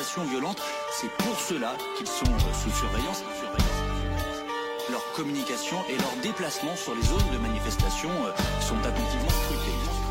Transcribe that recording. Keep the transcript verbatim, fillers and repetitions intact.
manifestations violentes. C'est pour cela qu'ils sont sous surveillance. Leur communication et leurs déplacements sur les zones de manifestation sont attentivement scrutés.